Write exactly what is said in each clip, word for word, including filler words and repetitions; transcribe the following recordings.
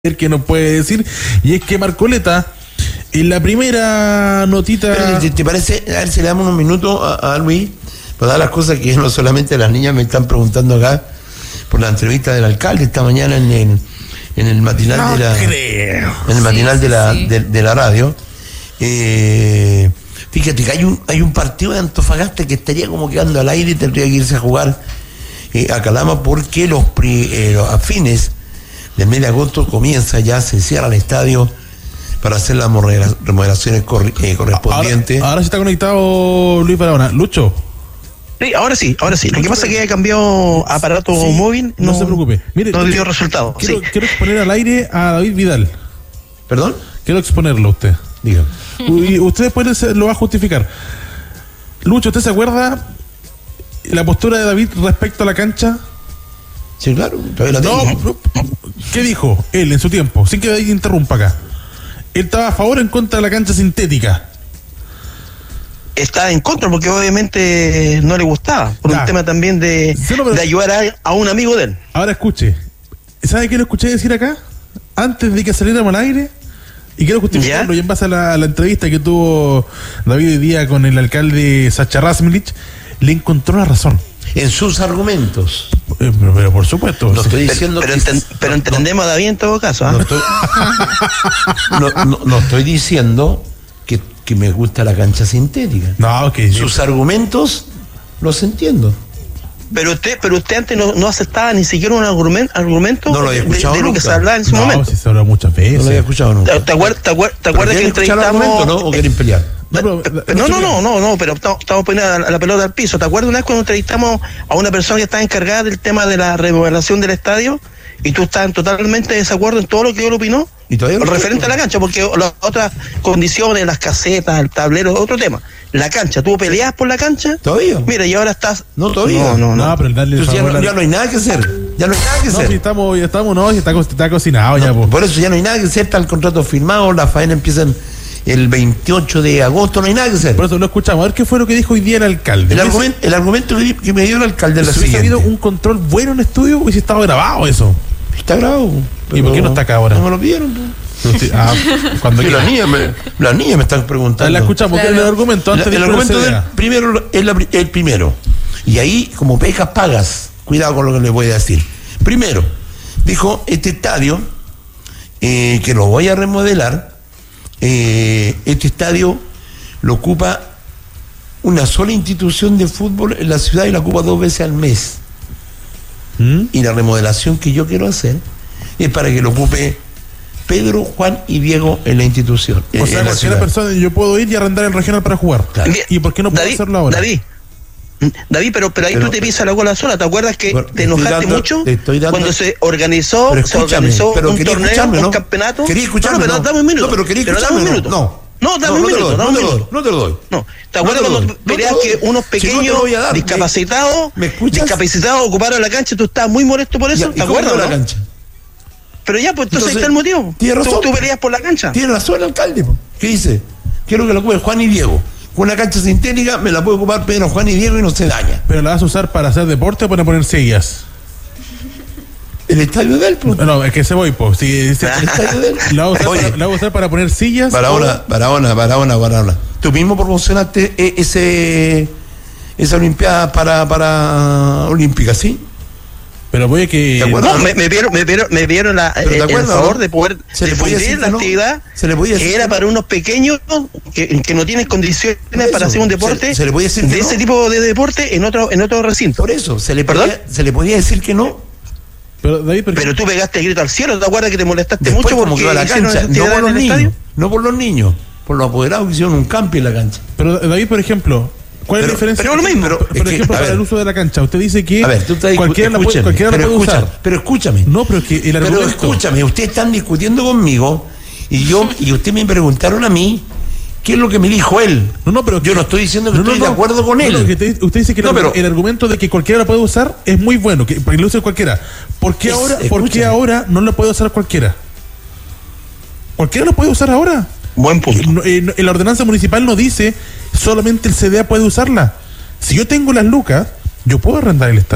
que nos puede decir, y es que Marcoleta, en la primera notita... ¿Te, te parece? A ver si le damos unos minutos a, a Luis, para dar las cosas que no solamente las niñas me están preguntando acá, por la entrevista del alcalde esta mañana en el, en el matinal no de la... creo. En el matinal sí, de, la, sí. de, de la radio. Eh, fíjate que hay un, hay un partido de Antofagasta que estaría como quedando al aire y tendría que irse a jugar eh, a Calama porque los, eh, los afines del mes de agosto comienza ya, se cierra el estadio para hacer las remodelaciones corri- eh, correspondientes. Ahora, ahora sí está conectado Luis Barahona. Lucho. Sí, ahora sí, ahora sí. Lo que pasa es que cambió aparato sí, móvil. No, no se preocupe. Mire, no dio resultado. Quiero, sí. quiero exponer al aire a David Vidal. ¿Perdón? Quiero exponerlo a usted. Diga. Y usted después lo va a justificar. Lucho, ¿usted se acuerda la postura de David respecto a la cancha? Sí, claro. La no, no, ¿qué dijo él en su tiempo? Sin que David interrumpa acá. Él estaba a favor o en contra de la cancha sintética. Está en contra porque obviamente no le gustaba. Por ya. un tema también de, sí, no, pero... de ayudar a, a un amigo de él. Ahora escuche. ¿Sabe qué lo escuché decir acá? Antes de que saliéramos al aire. Y quiero justificarlo, y en base a la, a la entrevista que tuvo David hoy día con el alcalde Sacha Rasmilich, le encontró la razón. En sus argumentos. Eh, pero, pero por supuesto. No estoy diciendo pero, que... Pero, enten, pero entendemos no, a David en todo caso. ¿eh? No, estoy, no, no, no estoy diciendo que, que me gusta la cancha sintética. No, ok. Sus sí. argumentos los entiendo. Pero usted, pero usted antes no, no aceptaba ni siquiera un argumento, argumento no lo había escuchado de, de lo nunca. que se hablaba en ese no, momento. Si se habló muchas veces. No lo había escuchado nunca. ¿Te, te acuerdas, te acuerdas, te acuerdas que entrevistamos? ¿No? ¿O quieren pelear? No, no, no, no, no, no, no, pero estamos, estamos poniendo la, la pelota al piso. ¿Te acuerdas una vez cuando entrevistamos a una persona que estaba encargada del tema de la remodelación del estadio? Y tú estás totalmente de desacuerdo en todo lo que él opinó. ¿Y todavía no referente a la cancha, porque las otras condiciones, las casetas, el tablero, otro tema. La cancha, ¿tú peleas por la cancha? ¿Todavía? Mira, y ahora estás... No, todavía. No, no, no. no pero darle Entonces ya, no, ya no hay nada que hacer. Ya no hay nada que no, hacer. Si estamos, ya estamos, no, si está, está cocinado no, ya. Po. Por eso ya no hay nada que hacer, está el contrato firmado, la faena empieza el veintiocho de agosto, no hay nada que hacer. Por eso lo escuchamos. A ver qué fue lo que dijo hoy día el alcalde. El, argumento, el argumento que me dio el alcalde es la si siguiente. Si hubiese habido un control bueno en estudio, hubiese estado grabado eso. Está grabado. ¿Y por qué no está acá ahora? No me lo pidieron. Ah, cuando las niñas me, las niñas me están preguntando. La escuchamos, claro. ¿Qué es el argumento? Antes la, de el argumento del primero es la, el primero. Y ahí, como pejas pagas, cuidado con lo que les voy a decir. Primero, dijo, este estadio, eh, que lo voy a remodelar, eh, este estadio lo ocupa una sola institución de fútbol en la ciudad y la ocupa dos veces al mes. ¿Mm? Y la remodelación que yo quiero hacer es para que lo ocupe Pedro, Juan y Diego en la institución. O sea, cualquier persona, yo puedo ir y arrendar el regional para jugar. Claro. ¿Y por qué no puedo David, hacerlo ahora? David, David, pero, pero ahí pero, tú te pisas la cola sola. ¿Te acuerdas que bueno, te enojaste dando, mucho te estoy dando, cuando se organizó, se organizó pero un torneo, ¿no? un campeonato? Quería escucharme, no, pero no. dame un minuto. No, pero quería pero escucharme, dame un minuto. No. No, dame no, un minuto, dame un minuto. No te lo doy. No, ¿te acuerdas no te cuando veías que unos pequeños si no discapacitados, ¿Me escuchas? discapacitados ocuparon la cancha y tú estabas muy molesto por eso? Ya, ¿te acuerdas? la ¿no? cancha? Pero ya, pues entonces, entonces ahí está el motivo. Tiene razón. Tú, tú peleas por la cancha. Tiene razón el alcalde. ¿Qué dice? Quiero que lo ocupe Juan y Diego. Con una cancha sintética me la puede ocupar Pedro, Juan y Diego y no se daña. ¿Pero la vas a usar para hacer deporte o para poner sillas? El estadio de él, pues. No, es que se voy, pues. Si, si, el estadio de él. La vas a usar, para, a usar para poner sillas. Para ahora, para ahora, para ahora, para ahora. Tú mismo promocionaste ese esa olimpiada para, para olímpica, ¿sí? Pero voy a que... No, me, me vieron, me vieron, me vieron la, el, el favor, ¿no?, de poder difundir la actividad se le podía decir que era para unos pequeños que, que no tienen condiciones eso, para hacer un deporte se, se le podía decir de no. ese tipo de deporte en otro en otro recinto. Por eso, se le podía, se le podía decir que no. Pero, David, ¿por pero tú pegaste el grito al cielo, ¿te acuerdas que te molestaste después, mucho porque a la cancha, no por los niños, estadio? no por los niños, por los apoderados que hicieron un campi en la cancha. Pero David, por ejemplo, ¿cuál pero, es la diferencia? Pero lo mismo. Pero, por es que, ejemplo, para ver, el uso de la cancha, usted dice que a ver, tú estás, cualquiera la puede, cualquiera pero la puede escúchame, usar. Pero escúchame. No, pero es que el argumento... Pero escúchame, ustedes están discutiendo conmigo y yo y ustedes me preguntaron a mí qué es lo que me dijo él. No, no, pero yo no estoy diciendo que no, estoy no, de acuerdo con no, él. No, que te, usted dice que no, el, pero, el argumento de que cualquiera la puede usar es muy bueno, que lo use cualquiera. ¿Por qué, es, ahora, ¿por qué ahora no la puede usar cualquiera? ¿Cualquiera lo puede usar ahora? Buen punto. En, en la ordenanza municipal no dice solamente el C D A puede usarla. Si yo tengo las lucas, yo puedo arrendar el estadio.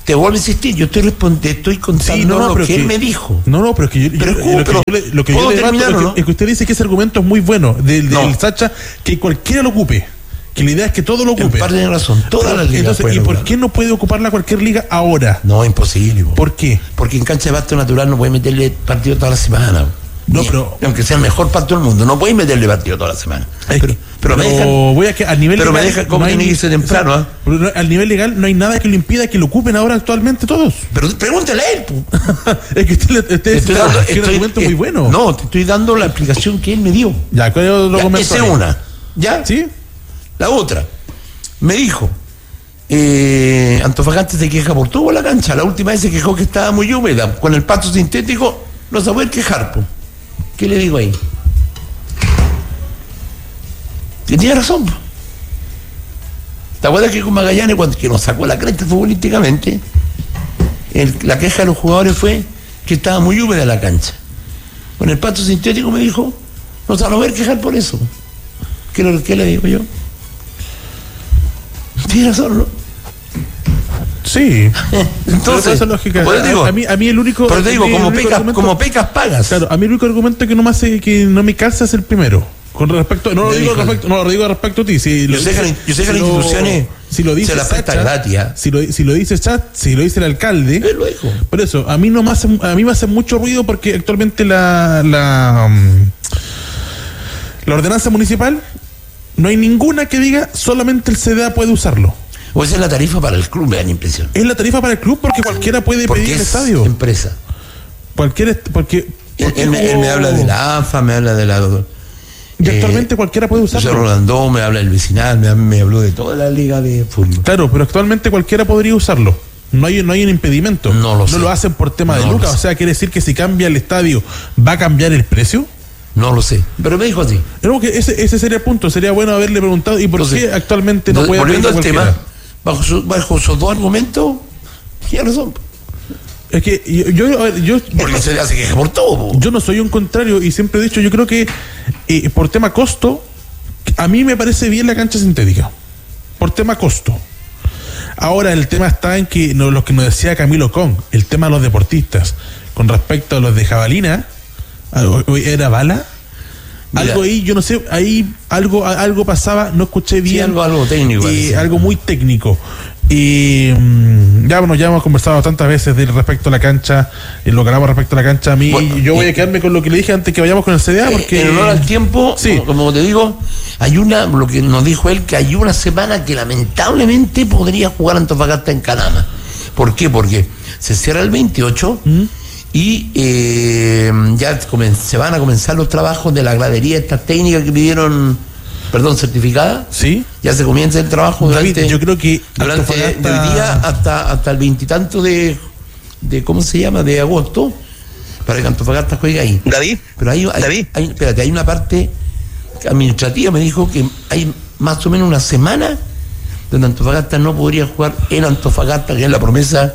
Te vuelvo a insistir, yo estoy respondiendo, estoy contando Sí, no, no, lo pero que que- él me dijo. No, no, pero es que yo, Pero yo- ¿cómo? lo que Pero yo, le- lo que yo ¿puedo le debato terminar es o que, no? es que usted dice que ese argumento es muy bueno del, del No. Sacha, que cualquiera lo ocupe. Que la idea es que todo lo En ocupe. parte tiene razón, todas Pero, las ligas entonces, pueden ¿y por ocuparlo. qué no puede ocuparla cualquier liga ahora? No, imposible. po. ¿Por qué? Porque en cancha de pasto natural no puedes meterle partido toda la semana. No, Ni- pero- Aunque sea el mejor pasto del mundo, no puedes meterle partido toda la semana. Es pero, que- pero me dejan. voy a que a nivel pero me legal dejan como no tiene que irse temprano, ¿ah? pero no- al nivel legal no hay nada que lo impida que lo ocupen ahora actualmente todos. Pero pregúntale a él. po. Es que usted, le- usted Te estoy está- dando- tiene un estoy- argumento eh, muy bueno. No, te estoy dando la explicación que él me dio. Ya, ¿cuál es otro Ya, argumento esa ahí? es una. ¿Ya? ¿Sí? La otra. Me dijo, eh, Antofagasta se queja por todo la cancha. La última vez se quejó que estaba muy húmeda. Con el pasto sintético no se puede quejar. Po. ¿Qué le digo ahí? Que tiene razón. Po. ¿Te acuerdas que con Magallanes, cuando que nos sacó la cresta futbolísticamente, el- la queja de los jugadores fue que estaba muy húmeda la cancha? Con el pasto sintético me dijo, no se van a ver quejar por eso. ¿Qué, lo- qué le digo yo? Tiene razón, ¿no? Sí. Entonces, Pero esa es lógica. pues te digo, a, a mí, a mí el único. pero te digo, a mí el como único pecas, argumento- como pecas pagas. Claro, a mí el único argumento que no me hace, que no me calza es el primero. Con respecto, no lo Me digo dijo- respecto, no lo digo respecto a ti. Si lo Yo sé que dice- la- yo sé que las lo- instituciones si lo dice se la presta Sacha, gratis, ¿ah? si lo, si lo dice Chat, si lo dice el alcalde. Él lo dijo. Por eso, a mí no me hace, a mí me hace mucho ruido porque actualmente la la, mm, la ordenanza municipal no hay ninguna que diga solamente el C D A puede usarlo. O esa es la tarifa para el club, me da la impresión. Es la tarifa para el club porque cualquiera puede Porque pedir el es estadio. empresa. Cualquiera, porque, Él, porque él me, él me habla de la A F A, me habla de la... y eh, actualmente cualquiera puede José usarlo. Rolandó, me habla del vecinal, me, me habló de toda la liga de fútbol. Claro, pero actualmente cualquiera podría usarlo. No hay, no hay un impedimento. No lo sé. lo hacen por tema de No lo lucas. sé. O sea, quiere decir que si cambia el estadio, ¿va a cambiar el precio? No lo sé, pero me dijo así. Creo que ese, ese sería el punto. Sería bueno haberle preguntado. ¿Y por Entonces, qué actualmente no Entonces, puede volviendo al pedir tema, cualquiera? bajo, su- bajo esos dos argumentos, tiene razón. Es que yo, yo, a ver, yo, Porque se le hace queja por todo. po. yo no soy un contrario y siempre he dicho, yo creo que eh, por tema costo, a mí me parece bien la cancha sintética. Por tema costo. Ahora el tema está en que no, lo que nos decía Camilo Con, el tema de los deportistas, con respecto a los de jabalina, algo- ¿era bala? Mira. Algo ahí, yo no sé, ahí algo algo pasaba, no escuché bien. algo- algo técnico eh, parece. algo muy técnico. Y mm, ya bueno, ya hemos conversado tantas veces de respecto a la cancha, y lo que hablamos respecto a la cancha. A mí, Bueno, yo voy eh, a quedarme con lo que le dije antes que vayamos con el C D A, porque En honor al tiempo, Sí. como, como te digo, hay una, lo que nos dijo él, que hay una semana que lamentablemente podría jugar Antofagasta en Canama. ¿Por qué? Porque se cierra el veintiocho y eh, ya comen- se van a comenzar los trabajos de la gradería, estas técnicas que pidieron, perdón, certificada. sí. Ya se comienza el trabajo David, durante, yo creo que durante Antofagasta- de hoy día hasta, hasta el veintitanto de, de, ¿cómo se llama?, de agosto, para que Antofagasta juegue ahí. David, Pero hay, hay, David. hay- espérate, hay una parte administrativa, me dijo que hay más o menos una semana donde Antofagasta no podría jugar en Antofagasta, que es la promesa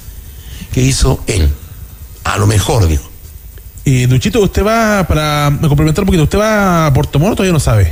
que hizo él. A lo mejor, dijo. Eh, Duchito, usted va, para complementar un poquito, ¿usted va a Puerto Montt o todavía no sabe?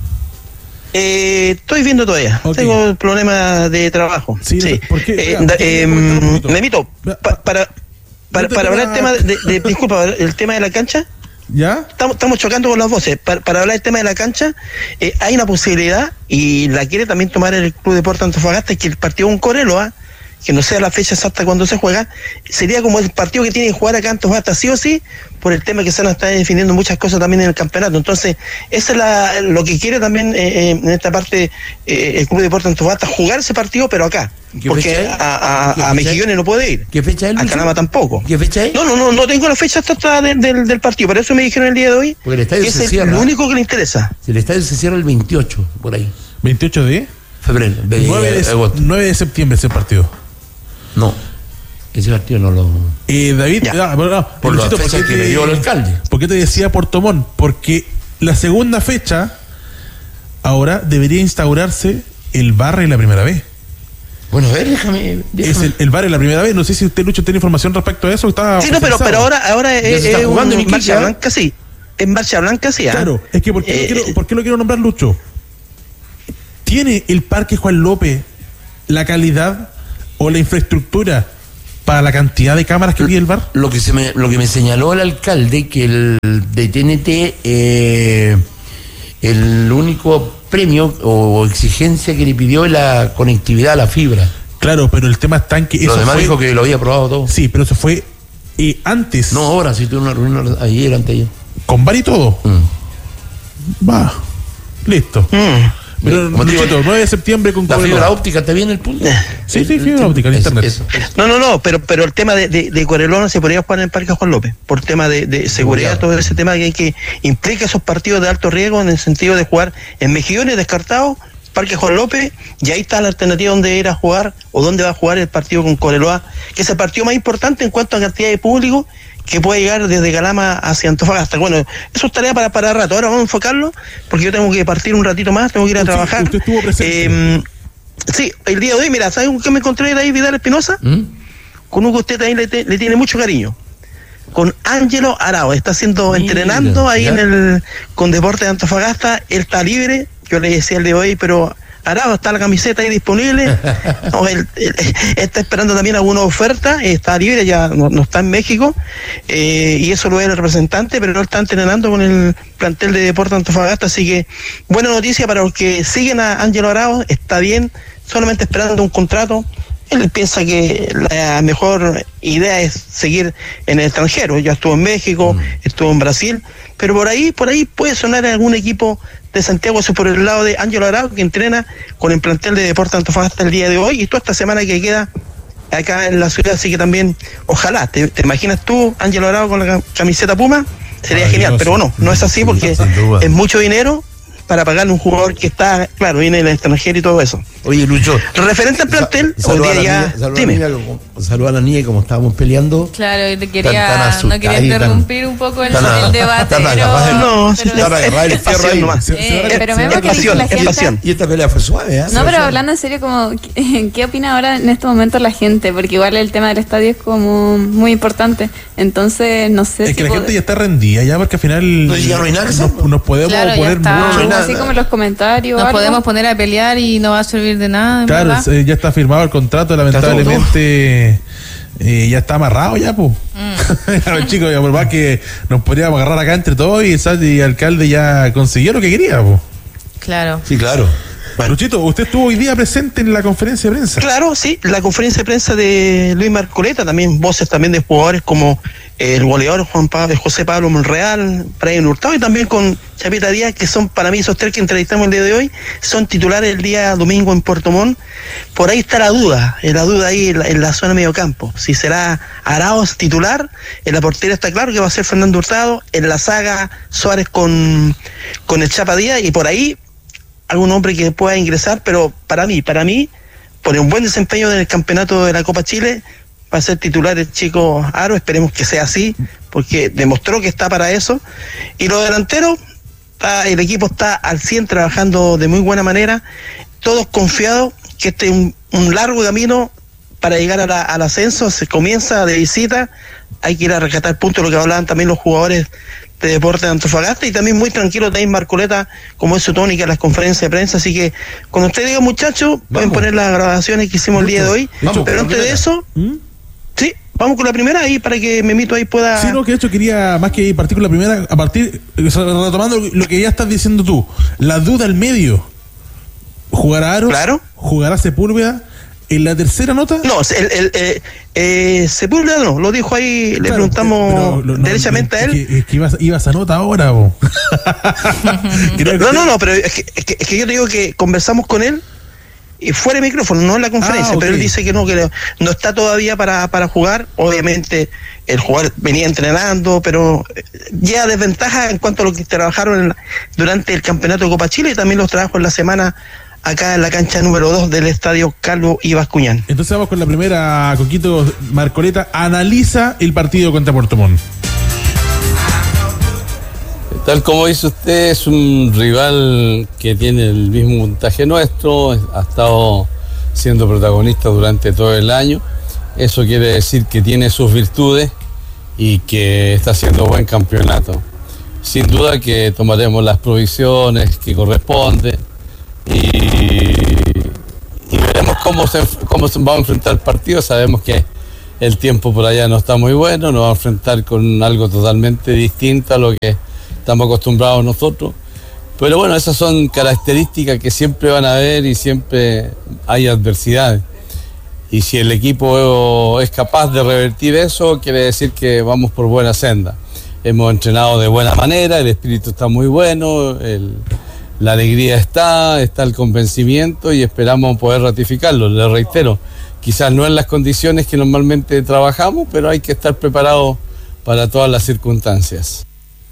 Eh, estoy viendo todavía. Ok. Tengo problemas de trabajo. Sí, Sí. ¿por qué? Eh, Vea, da- ¿por qué? eh, Cuéntame un poquito. Memito, pa- para, para, te para hablar del tema pongas- de, de- disculpa, el tema de la cancha, ¿Ya? estamos, estamos chocando con las voces. Para, para hablar del tema de la cancha, eh, hay una posibilidad, y la quiere también tomar el Club Deportes Antofagasta, que el partido con Coreloa, que no sea la fecha exacta cuando se juega, sería como el partido que tiene que jugar acá Antofagasta sí o sí, por el tema que se nos está definiendo muchas cosas también en el campeonato. Entonces, eso es la, lo que quiere también eh, eh, en esta parte eh, el Club Deportes Antofagasta, jugar ese partido, pero acá. ¿Qué Porque fecha es? a, a, ¿Qué a fecha Mejillones es? no puede ir. ¿Qué fecha es, A Lucho? Canama tampoco. ¿Qué fecha es? No, no, no, no tengo la fecha exacta del, del, del partido, por eso me dijeron el día de hoy Porque el estadio que se es cierra. el, lo único que le interesa. Si el estadio se cierra el veintiocho, por ahí, ¿veintiocho de? febrero, de, nueve de, agosto. nueve de septiembre ese partido. No, ese partido no lo... Eh, David, Ya. ah, bueno, no, Por las Luchito, ¿por fechas qué que me dio el alcalde. ¿Por qué te decía Puerto Montt? Porque la segunda fecha ahora debería instaurarse el barra en la primera vez. Bueno, a ver, déjame... déjame. Es el, el bar en la primera vez. No sé si usted, Lucho, tiene información respecto a eso. Está Sí, no, pero, oficializado. pero ahora, ahora Ya es, se está es jugando en un Iquique, marcha ¿eh? blanca, sí. En marcha blanca, sí. ¿ah? Claro, es que ¿por qué, Eh, lo quiero, ¿por qué lo quiero nombrar, Lucho? ¿Tiene el Parque Juan López la calidad o la infraestructura para la cantidad de cámaras que pide el V A R? Lo que se me, lo que me señaló el alcalde, que el de T N T, eh, el único premio o exigencia que le pidió es la conectividad a la fibra. Claro, pero el tema está en que eso Lo demás fue, dijo que lo había probado todo. Sí, pero eso fue eh, antes. No, ahora sí tuve una reunión ayer, antes ayer. Con V A R y todo. Mm. Va, listo. Mm. Pero, Como te digo, Luchito, nueve de septiembre con ¿La Cobreloa. fibra óptica está bien el punto? Sí, sí, fibra óptica, el Eso, internet. eso, eso. No, no, no, pero pero el tema de, de, de Cobreloa no se podría jugar en el Parque Juan López, por tema de, de seguridad, Seguridad. todo ese tema que, que implica esos partidos de alto riesgo en el sentido de jugar en Mejillones, descartado, Parque Juan López, y ahí está la alternativa donde ir a jugar o donde va a jugar el partido con Cobreloa, que es el partido más importante en cuanto a cantidad de público que puede llegar desde Calama hacia Antofagasta. Bueno, eso es tarea para, para rato. Ahora vamos a enfocarlo, porque yo tengo que partir un ratito más, tengo que ir a Usted- trabajar. usted estuvo presente. Eh, sí, el día de hoy, mira, ¿sabes con qué me encontré ahí, Vidal Espinosa? ¿Mm? Con uno que usted también le, te- le tiene mucho cariño. Con Ángelo Arao, está haciendo, Mira, entrenando ahí ya. en el con Deportes de Antofagasta, él está libre, yo le decía el de hoy, pero Arao está la camiseta ahí disponible, no, él, él- él está esperando también alguna oferta, está libre, ya no, no está en México, eh, y eso lo es el representante, pero no está entrenando con el plantel de Deportes de Antofagasta, así que buena noticia para los que siguen a Ángelo Arao, está bien, solamente esperando un contrato. Él piensa que la mejor idea es seguir en el extranjero. Ya estuvo en México, mm. estuvo en Brasil, pero por ahí, por ahí puede sonar en algún equipo de Santiago, eso por el lado de Ángelo Arao, que entrena con el plantel de Deportes Antofagasta el día de hoy y toda esta semana que queda acá en la ciudad, así que también, ojalá, ¿te, te imaginas tú, Ángelo Arao con la camiseta Puma? Sería genial, pero no, no es así porque es mucho dinero para pagarle a un jugador que está, claro, viene del extranjero y todo eso. Oye, Lucho. Referente al plantel, Sa- hoy saluda día a la ya. niña, saluda a la Dime. niña como- saluda a la niña y como estábamos peleando. Claro, y te Tan- quería, tan no asustada quería y tan- interrumpir un poco el, tan a- el debate, tan pero, agarrada en- No, pero- Tan agarrada el es fierro pasión ahí. nomás. Se- se Eh, va a- pero se me va a- veo que Es pasión, la es gente- pasión. Y esta pelea fue suave, ¿eh? No, pero hablando en serio, como ¿qué, qué opina ahora en este momento la gente? Porque igual el tema del estadio es como muy importante. Entonces, no sé Es si que la pod- gente ya está rendida ya, porque al final No, ya no hay nada que hacer, nos, nos podemos Claro, ya poner está. mucho. No hay nada. así como en los comentarios. Nos algo. podemos poner a pelear y no va a servir de nada. en Claro, verdad. eh, ya está firmado el contrato, lamentablemente eh, ya está amarrado ya, pues. Claro, chicos, ya por más que nos podríamos agarrar acá entre todos y el y el alcalde ya consiguió lo que quería, pues. Claro. Sí, claro. Luchito, usted estuvo hoy día presente en la conferencia de prensa. Claro, sí, la conferencia de prensa de Luis Marcoleta, también voces también de jugadores como eh, el goleador Juan Pablo, José Pablo Monreal, Brian Hurtado y también con Chapita Díaz, que son para mí esos tres que entrevistamos el día de hoy, son titulares el día domingo en Puerto Montt. Por ahí está la duda, eh, la duda ahí en la, en la zona de mediocampo, si será Arauz titular, en la portería está claro que va a ser Fernando Hurtado, en la saga Suárez con, con el Chapa Díaz y por ahí algún hombre que pueda ingresar, pero para mí, para mí, por un buen desempeño en el campeonato de la Copa Chile, va a ser titular el chico Aro, esperemos que sea así, porque demostró que está para eso. Y los delanteros, está, el equipo está al cien trabajando de muy buena manera, todos confiados que este es un, un largo camino para llegar a la, al ascenso, se comienza de visita, hay que ir a rescatar puntos, lo que hablaban también los jugadores de Deportes de Antofagasta y también muy tranquilo también Marcoleta, como es su tónica en las conferencias de prensa, así que cuando usted diga muchachos, pueden poner las grabaciones que hicimos el día de hoy, Vamos, pero antes de eso, ¿Mm? sí, vamos con la primera ahí para que Memito ahí pueda... Sí, no, que de hecho quería, más que partir con la primera, a partir, retomando lo que ya estás diciendo tú, la duda al medio. ¿Jugará Aro? Claro. ¿Jugará Sepúlveda? En la tercera nota. No, el, el, eh, eh, Sepúlveda no, lo dijo ahí, le Claro, preguntamos pero lo- no, derechamente a es él. que, es que ibas, ibas a nota ahora, bo. Creo que- No, no, no, pero es que, es que, es que yo te digo que conversamos con él y fuera de micrófono, no en la conferencia, Ah, ok. pero él dice que no, que no, no está todavía para, para jugar. Obviamente el jugador venía entrenando, pero eh, ya desventaja en cuanto a lo que trabajaron en la- durante el campeonato de Copa Chile y también los trabajos en la semana acá en la cancha número dos del estadio Carlos Ibas Cuñán. Entonces vamos con la primera, Coquito. Marcoleta analiza el partido contra Puerto Montt. Tal como dice usted, es un rival que tiene el mismo puntaje nuestro, ha estado siendo protagonista durante todo el año. Eso quiere decir que tiene sus virtudes y que está haciendo buen campeonato. Sin duda que tomaremos las provisiones que corresponden y, y veremos cómo cómo, se, cómo se va a enfrentar el partido. Sabemos que el tiempo por allá no está muy bueno, nos va a enfrentar con algo totalmente distinto a lo que estamos acostumbrados nosotros. Pero bueno, esas son características que siempre van a haber y siempre hay adversidades. Y si el equipo es capaz de revertir eso, quiere decir que vamos por buena senda. Hemos entrenado de buena manera, el espíritu está muy bueno, el, la alegría está, está el convencimiento y esperamos poder ratificarlo. Le reitero, quizás no en las condiciones que normalmente trabajamos, pero hay que estar preparados para todas las circunstancias.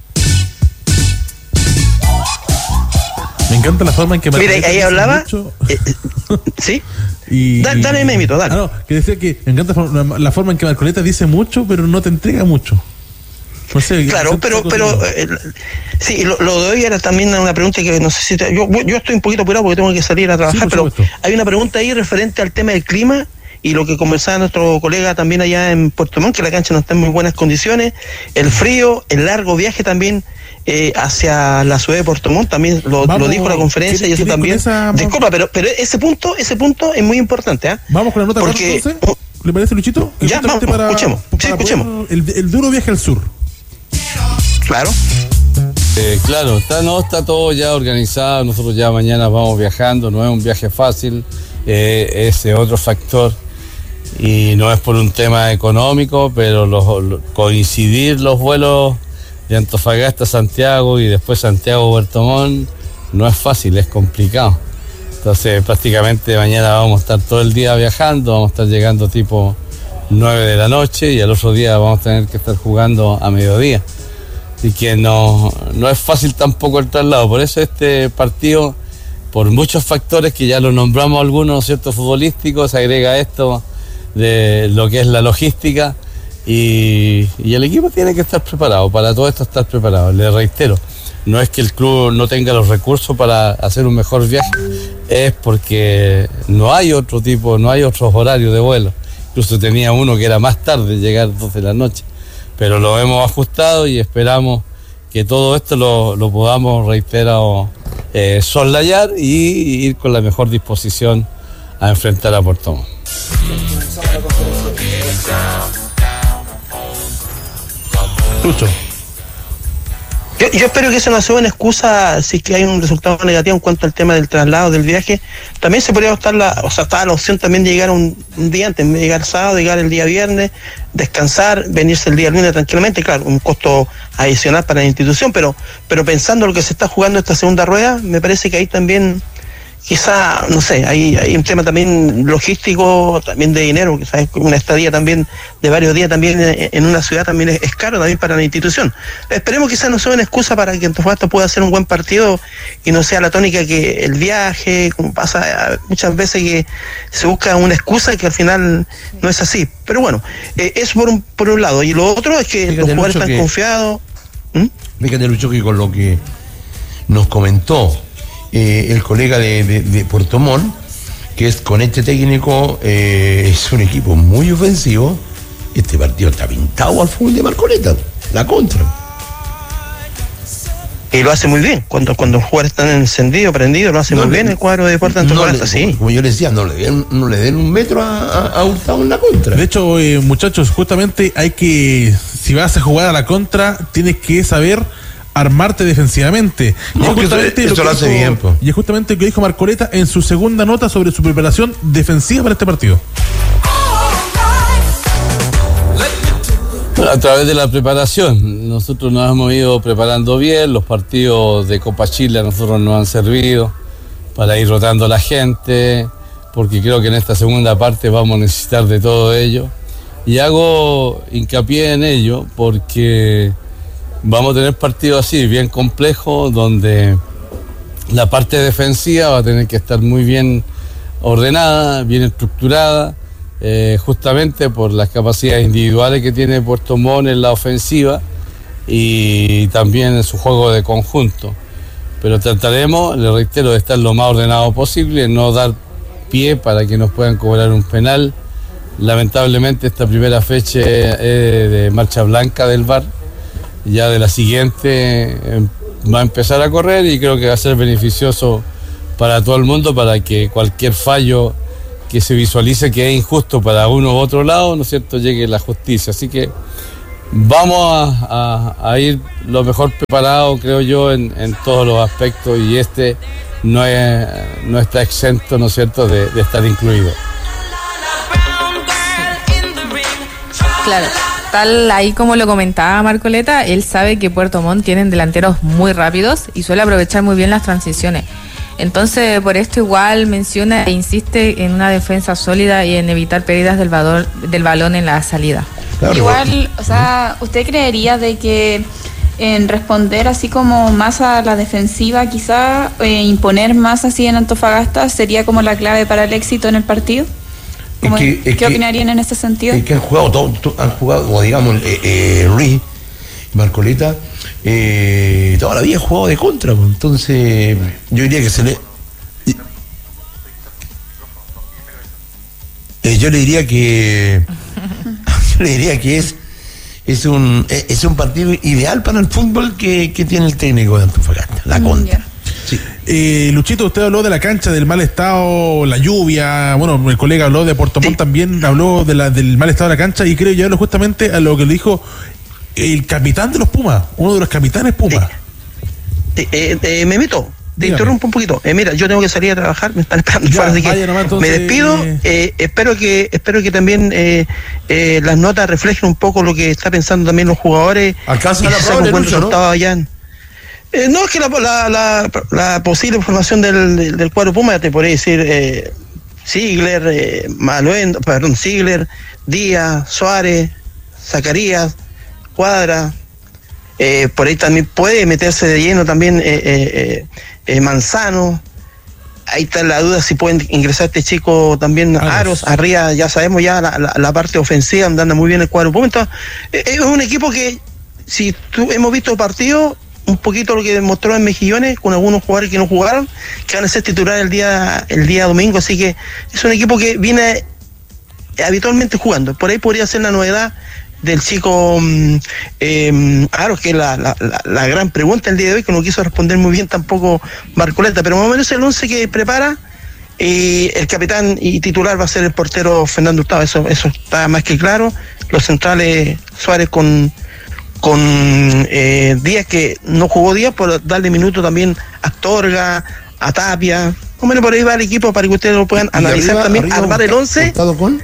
Me encanta la forma en que... Mira, ahí hablaba... Mucho. Eh, ¿Sí? Y, dale, dale, Memito, dale. Ah, no, que decía que me encanta la, la forma en que Marcoleta dice mucho, pero no te entrega mucho. No sé, claro, pero, pero eh, sí, lo, lo de hoy era también una pregunta que no sé si... Te, yo, yo estoy un poquito apurado porque tengo que salir a trabajar, sí, pero supuesto. Hay una pregunta ahí referente al tema del clima y lo que conversaba nuestro colega también allá en Puerto Montt, que la cancha no está en muy buenas condiciones, el frío, el largo viaje también... Eh, hacia la ciudad de Puerto Montt, también lo, Vamos, lo dijo la conferencia y eso también. Esa... Disculpa, pero pero ese punto ese punto es muy importante. ¿eh? Vamos con la nota porque entonces. ¿Le parece, Luchito? Ya, vamos, para, escuchemos. Para sí, escuchemos. El, el duro viaje al sur. Claro. Eh, claro, está, no, está todo ya organizado. Nosotros ya mañana vamos viajando. No es un viaje fácil. Eh, ese otro factor. Y no es por un tema económico, pero los, los, coincidir los vuelos de Antofagasta a Santiago y después Santiago a Puerto Montt no es fácil, es complicado. Entonces prácticamente mañana vamos a estar todo el día viajando, vamos a estar llegando tipo nueve de la noche y al otro día vamos a tener que estar jugando a mediodía. Así que no, no es fácil tampoco el traslado, por eso este partido, por muchos factores que ya lo nombramos algunos, ¿cierto?, futbolísticos, se agrega esto de lo que es la logística. Y, y el equipo tiene que estar preparado, para todo esto estar preparado. Le reitero, no es que el club no tenga los recursos para hacer un mejor viaje, es porque no hay otro tipo, no hay otros horarios de vuelo. Incluso tenía uno que era más tarde, llegar dos de la noche, pero lo hemos ajustado y esperamos que todo esto lo, lo podamos, reitero, eh, soslayar y ir con la mejor disposición a enfrentar a Puerto Montt. Yo, yo espero que eso no sea una excusa si es que hay un resultado negativo en cuanto al tema del traslado, del viaje. También se podría optar la, o sea, estaba la opción también de llegar un, un día antes, de llegar sábado, llegar el día viernes, descansar, venirse el día lunes tranquilamente, claro, un costo adicional para la institución, pero, pero pensando lo que se está jugando esta segunda rueda, me parece que ahí también quizá, no sé, hay, hay un tema también logístico, también de dinero, quizás una estadía también de varios días también en, en una ciudad también es, es caro también para la institución. Esperemos quizás no sea una excusa para que Antofagasta pueda hacer un buen partido y no sea la tónica que el viaje, como pasa muchas veces que se busca una excusa que al final no es así. Pero bueno, eh, eso por un, por un lado. Y lo otro es que fíjate, los jugadores están que, confiados. ¿Mm? Fíjate, Lucho, que con lo que nos comentó Eh, el colega de, de, de Puerto Montt, que es con este técnico, eh, es un equipo muy ofensivo. Este partido está pintado al fútbol de Marcoleta, la contra. Y lo hace muy bien, cuando, cuando los jugadores están encendidos, prendidos, lo hace no muy le, bien el cuadro de Puerto Antofagasta, no sí. Como yo les decía, no le den, no le den un metro a, a, a Hurtado en la contra. De hecho, eh, muchachos, justamente hay que, si vas a jugar a la contra, tienes que saber armarte defensivamente. No, y, justamente eso, lo, lo hace dijo, bien, po. y es justamente lo que dijo Marcoleta en su segunda nota sobre su preparación defensiva para este partido. Bueno, a través de la preparación, nosotros nos hemos ido preparando bien, los partidos de Copa Chile a nosotros nos han servido para ir rotando a la gente, porque creo que en esta segunda parte vamos a necesitar de todo ello. Y hago hincapié en ello porque vamos a tener partidos así, bien complejos, donde la parte defensiva va a tener que estar muy bien ordenada, bien estructurada, eh, justamente por las capacidades individuales que tiene Puerto Montt en la ofensiva y también en su juego de conjunto. Pero trataremos, le reitero, de estar lo más ordenado posible, no dar pie para que nos puedan cobrar un penal. Lamentablemente esta primera fecha es de marcha blanca del V A R. Ya de la siguiente va a empezar a correr y creo que va a ser beneficioso para todo el mundo, para que cualquier fallo que se visualice que es injusto para uno u otro lado, ¿no es cierto?, llegue la justicia. Así que vamos a, a, a ir lo mejor preparado, creo yo, en, en todos los aspectos, y este no, es, no está exento, ¿no es cierto?, de, de estar incluido. Claro, tal ahí como lo comentaba Marcoleta, él sabe que Puerto Montt tienen delanteros muy rápidos y suele aprovechar muy bien las transiciones. Entonces, por esto igual menciona e insiste en una defensa sólida y en evitar pérdidas del, valor, del balón en la salida. Claro. Igual, o sea, ¿usted creería de que en responder así como más a la defensiva, quizá eh, imponer más así en Antofagasta sería como la clave para el éxito en el partido? Es que, es ¿Qué que, opinarían en ese sentido? Es que han jugado, todo, todo, han jugado, o digamos, eh, eh, Ruiz, Marcoleta, eh, toda la vida han jugado de contra, pues. Entonces yo diría que se le... Eh, yo le diría que... yo le diría que es es un es un partido ideal para el fútbol que, que tiene el técnico de Antofagasta, la contra. Sí. Eh, Luchito, usted habló de la cancha, del mal estado, la lluvia. Bueno, el colega habló de Puerto Montt, sí. También habló de la, del mal estado de la cancha, y creo llevarlo justamente a lo que le dijo el capitán de los Pumas, uno de los capitanes Pumas. Eh, eh, eh, me meto, te Dígame. interrumpo un poquito. Eh, mira, yo tengo que salir a trabajar, me están esperando. Ya, así que nomás, entonces... Me despido. Eh, espero que espero que también eh, eh, las notas reflejen un poco lo que está pensando también los jugadores. ¿Alcanza y la se buen resultado ¿no? allá en, Eh, no, es que la, la, la, la posible formación del, del, del cuadro Puma, te podría decir eh, Ziegler, eh, Maluendo, perdón, Ziegler, Díaz, Suárez, Zacarías, Cuadra, eh, por ahí también puede meterse de lleno también eh, eh, eh, Manzano. Ahí está la duda si pueden ingresar este chico también Aros, Aros arriba, ya sabemos ya la, la, la parte ofensiva, andando muy bien el cuadro Puma. Entonces, eh, es un equipo que, si tú, hemos visto partidos, un poquito lo que demostró en Mejillones con algunos jugadores que no jugaron, que van a ser titulares el día el día domingo, así que es un equipo que viene habitualmente jugando. Por ahí podría ser la novedad del chico eh, Aros, que es la, la, la, la gran pregunta el día de hoy, que no quiso responder muy bien tampoco Marcoleta, pero más o menos el once que prepara, y el capitán y titular va a ser el portero Fernando Hurtado, eso, eso está más que claro. Los centrales Suárez con con eh, Díaz, que no jugó Díaz, por darle minuto también a Astorga, a Tapia. O menos por ahí va el equipo para que ustedes lo puedan analizar arriba, también, arriba armar el once con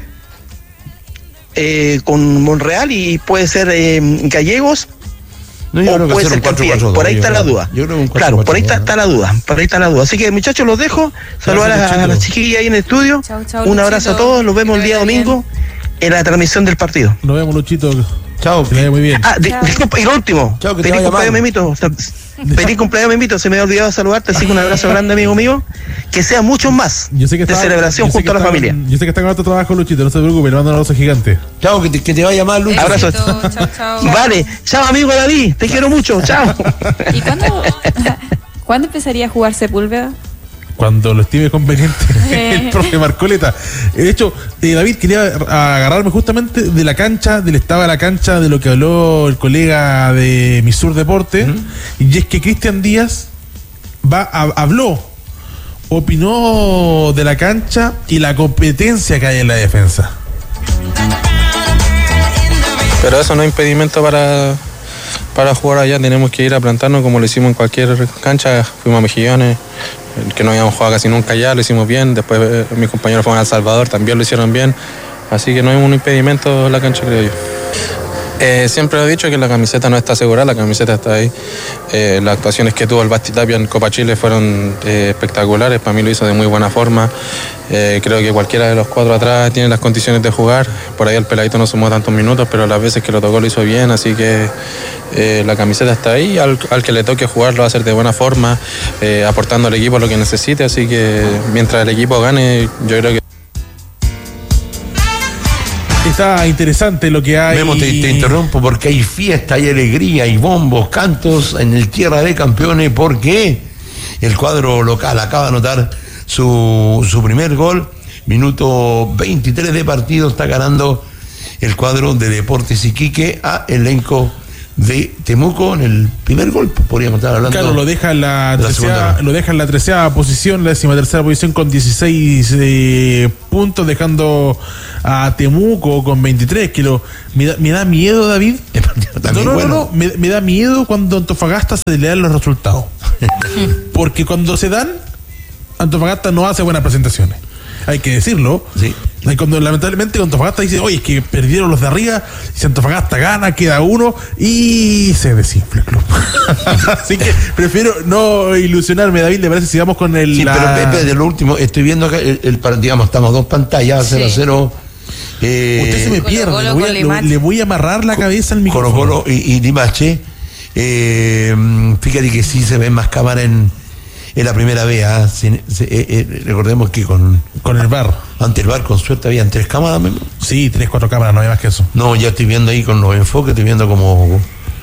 eh, con Monreal, y puede ser eh, Gallegos, no, o puede ser Campía. Por ahí está la duda. Claro, por ahí está, está la duda. Por ahí está la duda. Así que, muchachos, los dejo. Saludar a, a las chiquillas ahí en el estudio. Chau, chau, un abrazo Luchito. A todos. Nos vemos el día domingo en la transmisión del partido. Nos vemos, Luchito. Chao, que vaya muy bien. Ah, di, disculpa, y lo último. Chao, que feliz cumpleaños, Memito. O sea, feliz cumpleaños, Memito. Se me ha olvidado saludarte, así que un abrazo grande, amigo mío. Que sea muchos más yo sé que de está, celebración junto a la está, familia. Yo sé que está con otro trabajo, Luchito, no se preocupe, le mando un abrazo gigante. Chao, que te, que te vaya mal, Luchito. Abrazo. Chao, chao. Vale, chao, amigo David. Te quiero mucho. Chao. ¿Y cuándo, ¿cuándo empezaría a jugar Sepúlveda? Cuando lo estime conveniente el profe Marcoleta. De hecho, eh, David, quería agarrarme justamente de la cancha, del estado de la cancha, de lo que habló el colega de Misur Deporte, uh-huh. Y es que Cristian Díaz va a, habló, opinó de la cancha y la competencia que hay en la defensa. Pero eso no es impedimento para, para jugar allá. Tenemos que ir a plantarnos como lo hicimos en cualquier cancha. Fuimos a Mejillones, que no habíamos jugado casi nunca allá, lo hicimos bien. Después eh, mis compañeros fueron a El Salvador, también lo hicieron bien. Así que no hay un impedimento en la cancha, creo yo. Eh, siempre he dicho que la camiseta no está asegurada, la camiseta está ahí. Eh, las actuaciones que tuvo el Basti Tapia en Copa Chile fueron eh, espectaculares, para mí lo hizo de muy buena forma. Eh, creo que cualquiera de los cuatro atrás tiene las condiciones de jugar. Por ahí el peladito no sumó tantos minutos, pero las veces que lo tocó lo hizo bien, así que eh, la camiseta está ahí. Al, al que le toque jugar lo va a hacer de buena forma, eh, aportando al equipo lo que necesite, así que mientras el equipo gane, yo creo que está interesante lo que hay. Memo, te, te interrumpo porque hay fiesta, hay alegría, hay bombos, cantos en el Tierra de Campeones, porque el cuadro local acaba de anotar su, su primer gol. Minuto veintitrés de partido, está ganando el cuadro de Deportes Iquique a elenco de Temuco en el primer gol, podríamos estar hablando. Claro, lo deja en la, la treceava, lo deja en la treceava posición, la décima tercera posición con dieciséis eh, puntos, dejando a Temuco con veintitrés, que lo, me, da, me da miedo, David. No, no, bueno. no, no, me, me da miedo cuando Antofagasta se le dan los resultados. Porque cuando se dan, Antofagasta no hace buenas presentaciones. Hay que decirlo. Sí. Cuando, lamentablemente Antofagasta dice, oye, es que perdieron los de arriba, y si Antofagasta gana, queda uno y se desinfla el club. Así que prefiero no ilusionarme, David. ¿Le parece si vamos con el... Sí, la... pero Pepe, de lo último, estoy viendo acá, el, el, digamos, estamos dos pantallas, cero a cero. Eh, Usted se me pierde, Colo, le, Colo, voy a, Limache. le voy a amarrar la cabeza al micrófono. Colo Colo y, y Limache. Eh, fíjate que sí se ven más cámaras en, en la primera vez. ¿Ah? Se, se, eh, eh, recordemos que con, Con el V A R. ante el V A R, con suerte, habían tres cámaras. ¿no? Sí, tres, cuatro cámaras, no hay más que eso. No, ya estoy viendo ahí con los enfoques, estoy viendo como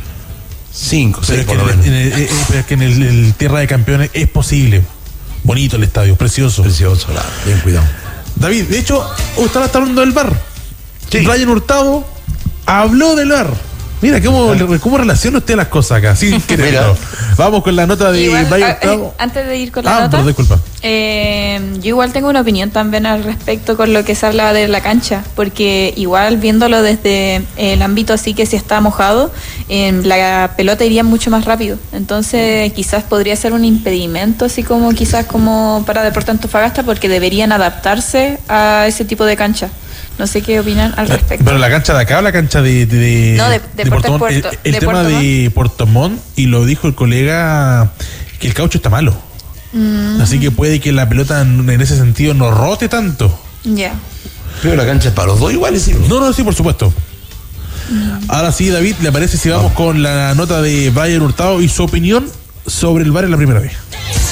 cinco, Pero seis es que, por lo en el, menos. en el- eh, eh, pero es que en el, el Tierra de Campeones es posible. Bonito el estadio, precioso. Precioso, la, bien cuidado. David, de hecho, usted está hablando del V A R. Sí. Ryan Hurtado habló del V A R. Mira, ¿cómo, cómo relaciona usted las cosas acá? Sin quererlo. Vamos con la nota de Igual, Ryan ah, eh, Hurtado. antes de ir con la Ah, nota, perdón, disculpa. eh, yo igual tengo una opinión también al respecto con lo que se habla de la cancha, porque igual viéndolo desde el ámbito así que si está mojado, eh, la pelota iría mucho más rápido, entonces quizás podría ser un impedimento así como quizás como para Deportes Antofagasta, porque deberían adaptarse a ese tipo de cancha. No sé qué opinan al respecto. Pero la cancha de acá o la cancha de. de, de No, de- de Puerto- Montt. El, Puerto- el de tema Puerto de Puerto Montt, y lo dijo el colega, que el caucho está malo. Mm, Así que puede que la pelota en en ese sentido no rote tanto. ya. Pero la cancha es para los dos iguales, ¿sí? No, no, sí, por supuesto. Ahora sí, David, ¿le parece si vamos con la nota de Brian Hurtado y su opinión sobre el V A R en la primera vez?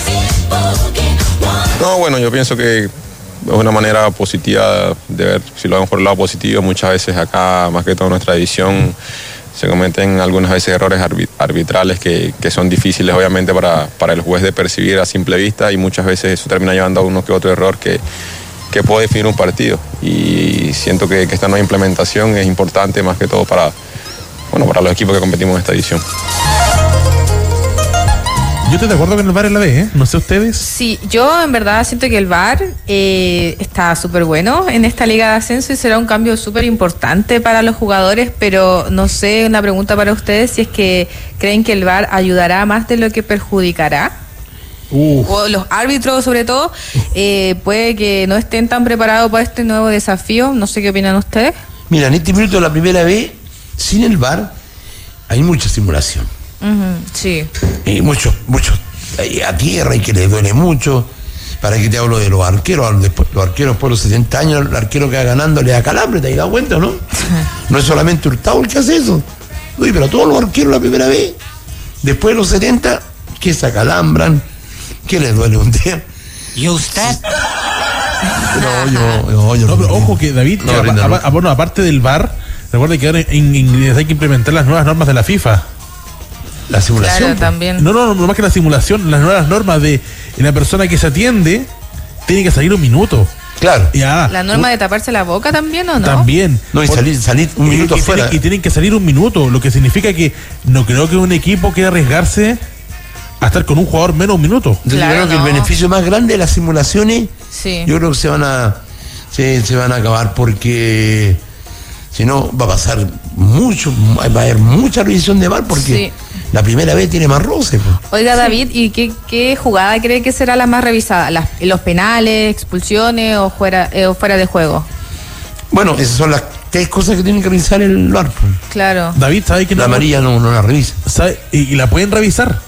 No, bueno, yo pienso que es una manera positiva de ver, si lo vemos por el lado positivo, muchas veces acá, más que todo en nuestra división, se cometen algunas veces errores arbi- arbitrales que, que son difíciles obviamente para, para el juez de percibir a simple vista, y muchas veces eso termina llevando a uno que otro error que, que puede definir un partido. Y siento que, que esta nueva implementación es importante más que todo para, bueno, para los equipos que competimos en esta división. Yo estoy de acuerdo con el V A R en la B, ¿eh? No sé ustedes. Sí, yo en verdad siento que el V A R eh, está súper bueno en esta liga de ascenso y será un cambio súper importante para los jugadores, pero no sé, una pregunta para ustedes, si es que creen que el V A R ayudará más de lo que perjudicará. Uh, O los árbitros sobre todo, eh, puede que no estén tan preparados para este nuevo desafío, no sé qué opinan ustedes. Mira, en este minuto de la primera vez, sin el V A R, hay mucha simulación. Ujú, sí. Y muchos, muchos eh, a tierra y que les duele mucho. ¿Para qué te hablo de los arqueros? Después, los arqueros por los setenta años, el arquero que va ganando le da calambre, ¿te has dado cuenta, no? No es solamente Hurtado el que hace eso. Uy, pero todos los arqueros la primera vez, después de los setenta, que se acalambran, que les duele un dedo. ¿Y usted? No, yo, yo, yo no, pero ojo que David, No, que Brenda, apa- no. apa- bueno, aparte del V A R, recuerda que ahora en inglés hay que implementar las nuevas normas de la FIFA. La simulación. Claro, pues. también. No, no, no más que la simulación, las nuevas normas de la persona que se atiende tiene que salir un minuto. Claro. Ya. ¿La norma de taparse la boca también o no? También. No, y Por- salir, salir un y- minuto y, fuera. tienen, y tienen que salir un minuto, lo que significa que no creo que un equipo quiera arriesgarse a estar con un jugador menos un minuto. Entonces, Claro, yo creo que no. el beneficio más grande de las simulaciones, Sí. yo creo que se van a se, se van a acabar, porque si no va a pasar mucho, va a haber mucha revisión de V A R, porque Sí. la primera vez tiene más roce. Pues. Oiga, David, ¿y qué, qué jugada cree que será la más revisada? ¿Las, ¿Los penales, expulsiones o fuera, eh, o fuera de juego? Bueno, esas son las tres cosas que tienen que revisar el V A R. pues. Claro. David, ¿sabe que no? La amarilla no, no la revisa. ¿Sabe? Y, y la pueden revisar.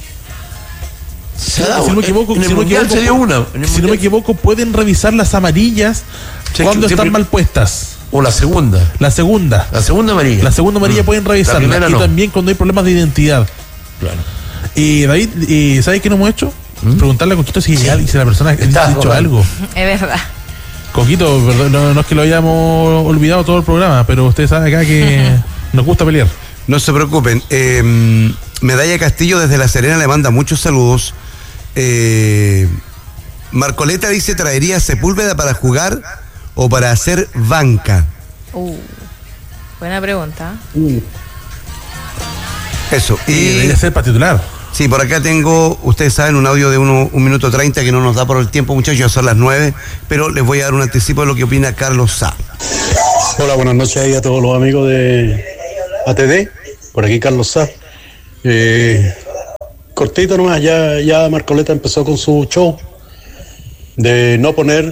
Se ha Si dado, no me equivoco, en el si no me mundial equivoco, se dio una. En el si no me mundial- equivoco, pueden revisar las amarillas Sí, cuando siempre- están mal puestas. O la segunda. La segunda. La segunda amarilla. La segunda amarilla Mm. pueden La revisarla. primera Y no. también cuando hay problemas de identidad. Claro. Y David, eh, ¿sabes qué no hemos hecho? Preguntarle a Coquito si, si la persona ha Está dicho jugando. algo. Es verdad. Coquito, perdón, no, no es que lo hayamos olvidado todo el programa, pero usted sabe acá que nos gusta pelear. No se preocupen. Eh, Medalla Castillo desde La Serena le manda muchos saludos. Eh, Marcoleta dice, ¿traería Sepúlveda para jugar o para hacer banca? Uh, buena pregunta. Eso. Y Y debería ser para titular. sí, por acá tengo, ustedes saben, un audio de uno, un minuto treinta que no nos da por el tiempo, muchachos, ya son las nueve, pero les voy a dar un anticipo de lo que opina Carlos Sá. Hola, buenas noches ahí a todos los amigos de A T D. Por aquí Carlos Sá. Eh, cortito nomás, ya, ya Marcoleta empezó con su show de no poner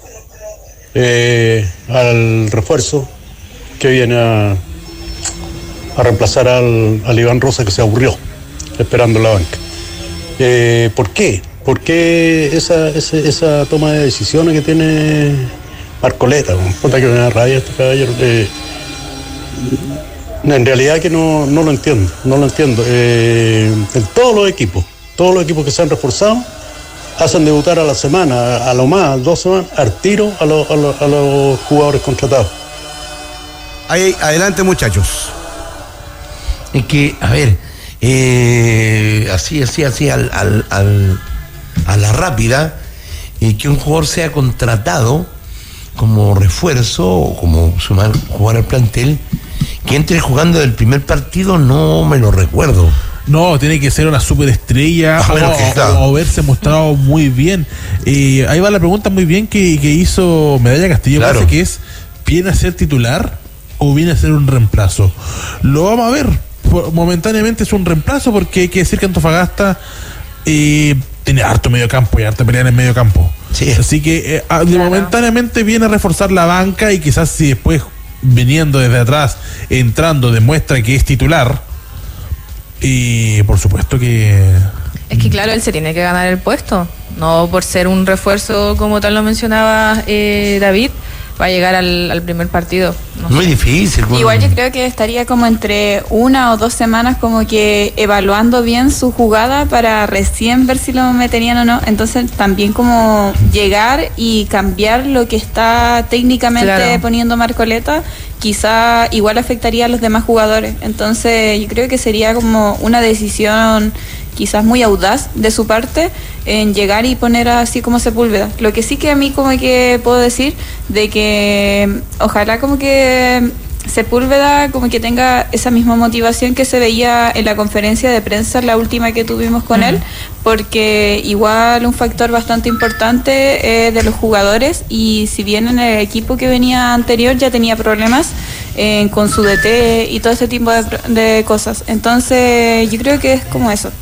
eh, al refuerzo que viene a, a reemplazar al, al Iván Rosa, que se aburrió esperando en la banca. Eh, ¿Por qué? ¿Por qué esa, esa, esa toma de decisiones que tiene Marcoleta? Puta que me da rabia este caballero. Eh, en realidad que no, no lo entiendo, no lo entiendo. Eh, en todos los equipos, todos los equipos que se han reforzado, hacen debutar a la semana, a, a lo más, dos semanas, al tiro a, lo, a, lo, a los jugadores contratados. Ahí, adelante, muchachos. Es que, a ver, eh, así, así, así, al, al, al, a la rápida, eh, que un jugador sea contratado como refuerzo o como sumar, jugar al plantel, que entre jugando del primer partido, no me lo recuerdo. No, tiene que ser una superestrella Ah, o, bueno, que está. o haberse mostrado muy bien. Eh, ahí va la pregunta muy bien que, que hizo Medalla Castillo, Claro. parece que es, ¿viene a ser titular o viene a ser un reemplazo? Lo vamos a ver. Por- momentáneamente es un reemplazo, porque hay que decir que Antofagasta eh, tiene harto medio campo y harta pelea en el medio campo. Sí. Así que eh, ah, de Claro. momentáneamente viene a reforzar la banca, y quizás si después, viniendo desde atrás, entrando, demuestra que es titular. Y por supuesto que Es que claro, él se tiene que ganar el puesto, no por ser un refuerzo como tal lo mencionaba eh, David, va a llegar al, al primer partido. No Muy sé. difícil. bueno. Igual yo creo que estaría como entre una o dos semanas como que evaluando bien su jugada para recién ver si lo meterían o no. Entonces también como llegar y cambiar lo que está técnicamente Claro. poniendo Marcoleta, quizá igual afectaría a los demás jugadores. Entonces yo creo que sería como una decisión quizás muy audaz de su parte en llegar y poner así como Sepúlveda. Lo que sí que a mí como que puedo decir de que ojalá como que Sepúlveda como que tenga esa misma motivación que se veía en la conferencia de prensa, la última que tuvimos con él, porque igual un factor bastante importante eh, de los jugadores, y si bien en el equipo que venía anterior ya tenía problemas eh, con su D T y todo ese tipo de, pro- de cosas. Entonces yo creo que es como eso.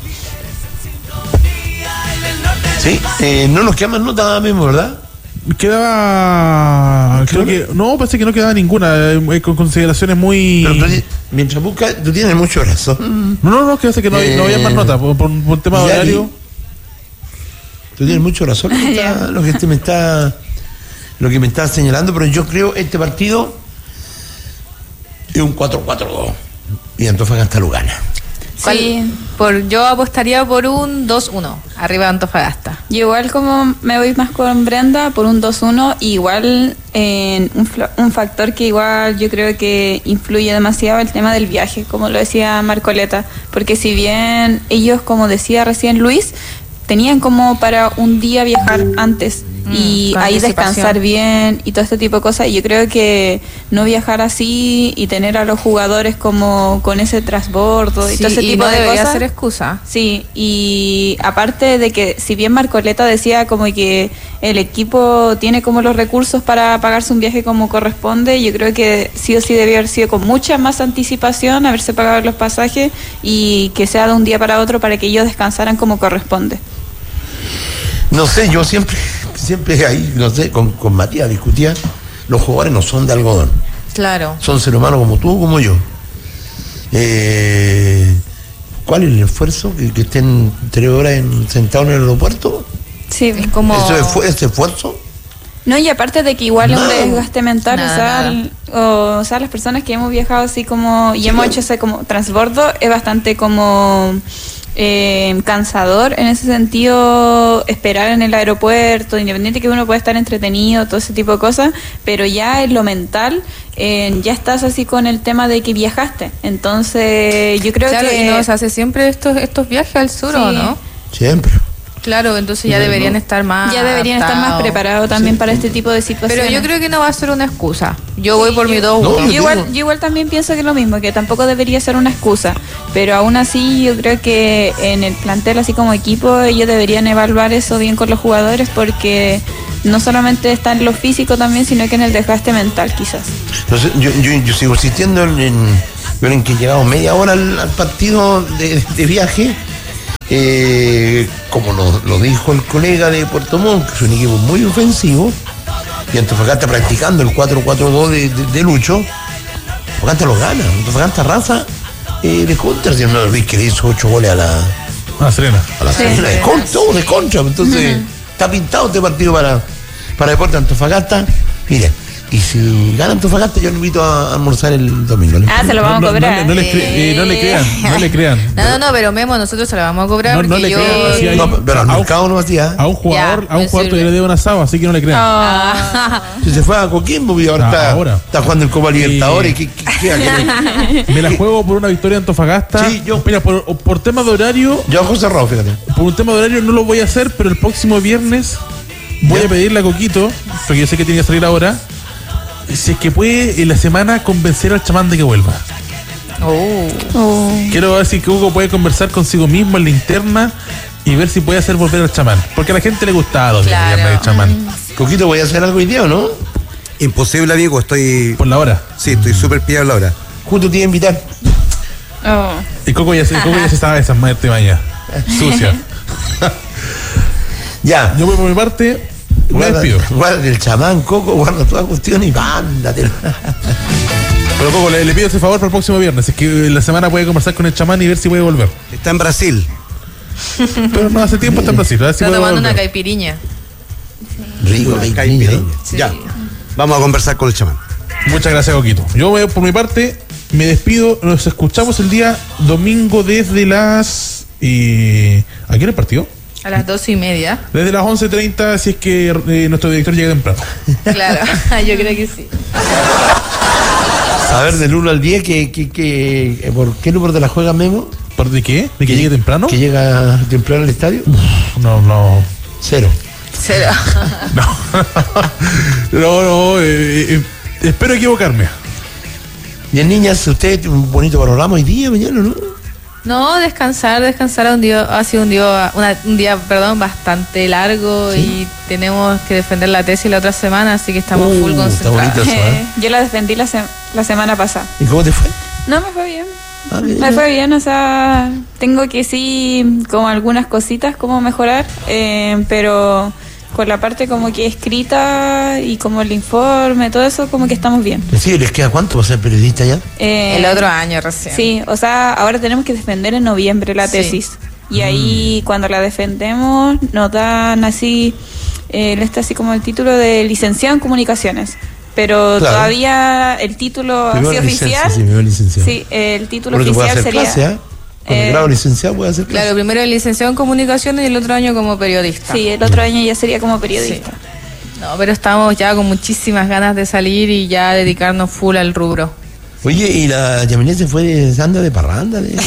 Sí, eh, no nos queda más nota ahora mismo, ¿verdad? quedaba, creo que no, parece que no quedaba ninguna, eh, con consideraciones muy. Pero tú, mientras busca, tú tienes mucho razón. No, no, no, que hace que no, hay- no había más Eh, nota por, por un por un tema de Yari, horario. Tú tienes mucho razón lo que, está, lo que este me está lo que me está señalando, pero yo creo este partido es un cuatro cuatro dos y Antofagasta lo gana. ¿Cuál? Sí. Por, yo apostaría por un dos uno, arriba de Antofagasta. Y igual como me voy más con Brenda por un dos uno, igual en un, fla- un factor que igual yo creo que influye demasiado, el tema del viaje, como lo decía Marcoleta, porque si bien ellos, como decía recién Luis, tenían como para un día viajar antes y con ahí anticipación. descansar bien y todo este tipo de cosas, y yo creo que no viajar así y tener a los jugadores como con ese transbordo y Sí, todo ese y tipo no de debería cosas ser excusa. Sí, y aparte de que si bien Marcoleta decía como que el equipo tiene como los recursos para pagarse un viaje como corresponde, yo creo que sí o sí debió haber sido con mucha más anticipación, haberse pagado los pasajes y que sea de un día para otro para que ellos descansaran como corresponde. No sé, yo siempre, siempre ahí, no sé, con, con Matías discutía, los jugadores no son de algodón, Claro. son seres humanos como tú, como yo. Eh, ¿Cuál es el esfuerzo? ¿Que, que estén tres horas en- sentados en el aeropuerto? Sí, Es como... ¿Eso es fu- ese esfuerzo? no, y aparte de que igual es un No. desgaste mental, Nada, o, sea, nada. el- o, o sea, las personas que hemos viajado así como y hemos hecho ese como transbordo es bastante como eh, cansador en ese sentido, esperar en el aeropuerto, independiente que uno pueda estar entretenido, todo ese tipo de cosas, pero ya en lo mental eh, ya estás así con el tema de que viajaste, entonces yo creo Claro, que y no se hace siempre estos estos viajes al sur, ¿o Sí. no? Siempre. Claro, entonces ya deberían estar más Ya deberían estar más preparados también Sí. para este tipo de situaciones. Pero yo creo que no va a ser una excusa. Yo voy por mi dos uno. No, Yo yo igual, digo- yo igual también pienso que es lo mismo, que tampoco debería ser una excusa, pero aún así yo creo que en el plantel, así como equipo, ellos deberían evaluar eso bien con los jugadores, porque no solamente está en lo físico también, sino que en el desgaste mental quizás. Entonces, yo, yo, yo sigo insistiendo en, en, en que llegamos media hora al, al partido de, de viaje. Eh, como lo, lo dijo el colega de Puerto Montt, que es un equipo muy ofensivo, y Antofagasta practicando el cuatro cuatro dos de, de, de Lucho, Antofagasta lo gana. Antofagasta raza eh, de contra, si no olvidé que le hizo ocho goles a la, Ah, Serena. a la Sí. Serena, de contra, todo de contra. Entonces, está pintado este partido para, para Deportes Antofagasta. Mire, y si gana Antofagasta, yo lo invito a almorzar el domingo. ¿no? Ah, se lo vamos No, a no, cobrar. no, no le cre- eh, no le crean, no le crean. No, no, no, pero Memo, nosotros se la vamos a cobrar No, no porque le yo... crean, así hay- No, pero al a un- mercado no hacía. A un jugador, Ya, a un me jugador sirve. todavía le debe un asado, así que no le crean. Ah. Si se fue a Coquimbo y ahora, Ah, está, ahora. está jugando el Copa Libertadores. ¿Qué, qué, qué- qué- Me la juego por una victoria de Antofagasta. Sí, yo- Mira, por, por temas de horario, Yo José Cerrado, fíjate. por un tema de horario no lo voy a hacer, pero el próximo viernes voy Ya. a pedirle a Coquito, porque yo sé que tiene que salir ahora, si es que puede en la semana convencer al chamán de que vuelva. Oh. Quiero ver si que Hugo puede conversar consigo mismo en la interna y ver si puede hacer volver al chamán. Porque a la gente le gustaba los días Claro. viernes del chamán. Coquito, voy a hacer algo hoy día, ¿o no? Imposible, amigo, estoy... Por la hora. Sí, estoy súper pillado la hora. Justo te iba a invitar. Oh. Y Coco ya, se- Coco ya se sabe esas madres de mañana. Sucia. Ya. Yo voy por mi parte, me Guarda, despido. guarda el chamán, Coco, guarda toda cuestión y mándate. Pero Coco, le, le pido ese favor para el próximo viernes. Es que la semana puede conversar con el chamán y ver si puede volver. Está en Brasil. Pero no hace tiempo está en Brasil. A ver si Está puede tomando una volver. caipiriña. Rico, Una rico, caipirinha. ¿eh? Sí. Ya. Vamos a conversar con el chamán. Muchas gracias, Coquito. Yo voy por mi parte, me despido. Nos escuchamos el día domingo desde las... Eh, ¿A qué hora el partido? A las doce y media. Desde las once treinta, si es que eh, nuestro director llega temprano. Claro, yo creo que sí. A ver, del uno al diez, ¿qué, qué, qué, ¿por qué número te la juega Memo? ¿Por de qué? ¿De que llegue temprano? ¿Que llega temprano al estadio? No, no. Cero. Cero. No, no, no eh, eh, espero equivocarme. Bien, niñas, usted tiene un bonito panorama hoy día, mañana, ¿no? No, descansar, descansar a un día, ha sido un día, una- un día, perdón, bastante largo y tenemos que defender la tesis la otra semana, así que estamos Uh, full está concentrados. bonito eso, ¿eh? Yo la defendí la, se- la semana pasada. ¿Y cómo te fue? No, me fue bien. Ah, bien. Me fue bien, o sea, tengo que sí, como algunas cositas como mejorar, eh, pero con la parte como que escrita y como el informe, todo eso, como que estamos bien. Sí, ¿les queda cuánto para ser periodista ya? Eh, El otro año recién. Sí, o sea, ahora tenemos que defender en noviembre la Sí. tesis. Y ahí cuando la defendemos nos dan así, eh, está así como el título de licenciado en comunicaciones. Pero Claro. todavía el título Primero así licencia, oficial, sí, primero licenciado. sí, el título Porque puede oficial hacer sería... clase, ¿ah? Con el eh, grado licenciado puede hacer clase. Claro, primero el licenciado en comunicaciones y el otro año como periodista. Sí, el otro año ya sería como periodista. No, pero estamos ya con muchísimas ganas de salir y ya dedicarnos full al rubro. Oye, y la Yamilet se fue de anda de parranda, de,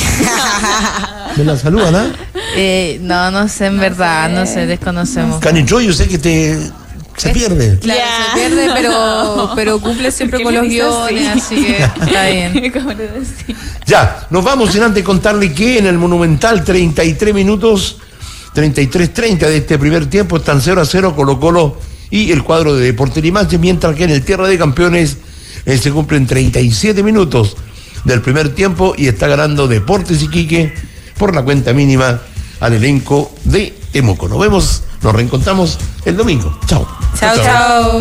de la salud, ¿no? Eh, no, no sé, en verdad, no sé, desconocemos. Canicho, yo sé que te se pierde. Claro, Ya. se pierde, pero, pero cumple siempre ¿Por con qué los le dices guiones, así? así que está bien. ¿Cómo le decís? Ya, nos vamos sin antes contarle que en el Monumental treinta y tres minutos, treinta y tres treinta de este primer tiempo están cero a cero Colo Colo y el cuadro de Deportes Limache, mientras que en el Tierra de Campeones eh, se cumplen treinta y siete minutos del primer tiempo y está ganando Deportes Iquique por la cuenta mínima al elenco de Temuco. Nos vemos, nos reencontramos el domingo. Chao. Chao, chao.